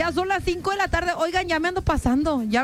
Ya son las 5 de la tarde. Oigan, ya me ando pasando, ya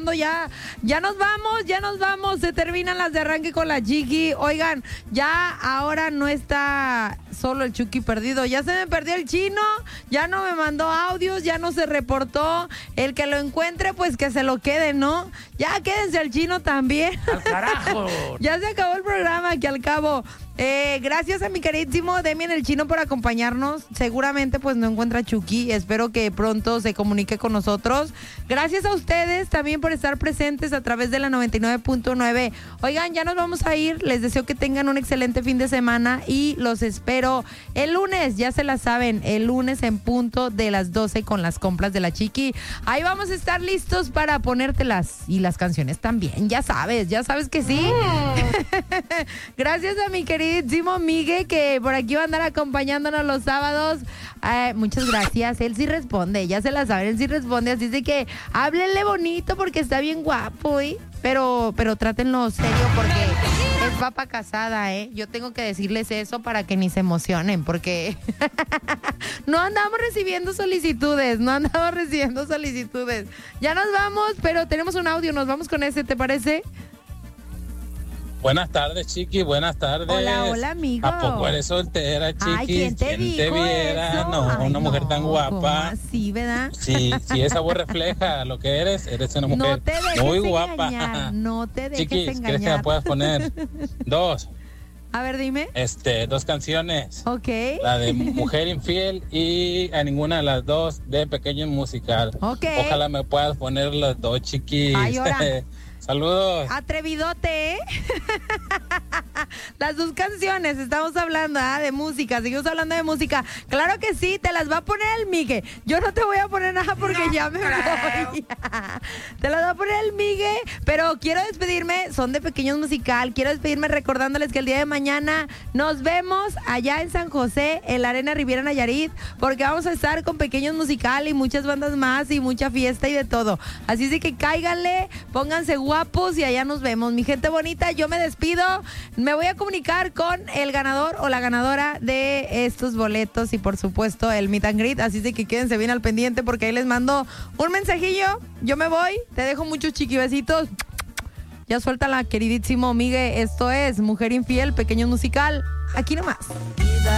nos vamos. Se terminan las de arranque con la Chiqui. Oigan, ya ahora no está solo el Chucky perdido. Ya se me perdió el chino, ya no me mandó audios, ya no se reportó. El que lo encuentre, pues que se lo quede, ¿no? Ya quédense al chino también. ¡Al carajo! Ya se acabó el programa, que al cabo. Gracias a mi queridísimo Demian el Chino por acompañarnos. Seguramente pues no encuentra a Chucky. Espero que pronto se comunique con nosotros. Gracias a ustedes también por estar presentes a través de la 99.9. Oigan, ya nos vamos a ir. Les deseo que tengan un excelente fin de semana y los espero el lunes. Ya se la saben, el lunes en punto de las 12 con las compras de la Chiqui. Ahí vamos a estar listos para ponértelas y las canciones también. Ya sabes que sí. Gracias a mi queridísimo Migue, que por aquí va a andar acompañándonos los sábados. Muchas gracias. Él sí responde, ya se la saben, él sí responde. Así de que háblenle bonito porque está bien guapo, pero trátenlo serio porque es papa casada, Yo tengo que decirles eso para que ni se emocionen, porque no andamos recibiendo solicitudes. Ya nos vamos, pero tenemos un audio, nos vamos con ese, ¿te parece? Buenas tardes, Chiqui, buenas tardes. Hola, amigo. ¿A poco eres soltera, Chiqui? Ay, ¿quién te viera? eso? No, Ay, una mujer tan guapa. Sí, ¿verdad? Sí, esa voz refleja lo que eres una mujer no te dejes muy guapa. Engañar, no te dejes Chiqui, engañar. ¿crees que me puedas poner dos? A ver, dime. Dos canciones. Ok. La de Mujer Infiel y a ninguna de las dos de Pequeño Musical. Ok. Ojalá me puedas poner las dos, Chiqui. Ay, ahora. Saludos. Atrevidote, Las dos canciones, estamos hablando de música, seguimos hablando de música. Claro que sí, te las va a poner el Migue. Yo no te voy a poner nada porque ya me voy. Te las va a poner el Migue, pero quiero despedirme, son de Pequeños Musical, quiero despedirme recordándoles que el día de mañana nos vemos allá en San José, en la Arena Riviera Nayarit, porque vamos a estar con Pequeños Musical y muchas bandas más y mucha fiesta y de todo. Así es que cáiganle, pónganse guapos y allá nos vemos. Mi gente bonita, yo me despido. Me voy a comunicar con el ganador o la ganadora de estos boletos y por supuesto el meet and greet. Así es que quédense bien al pendiente porque ahí les mando un mensajillo. Yo me voy, te dejo muchos chiquibesitos. Ya suéltala, queridísimo Migue. Esto es Mujer Infiel, Pequeño Musical. Aquí nomás.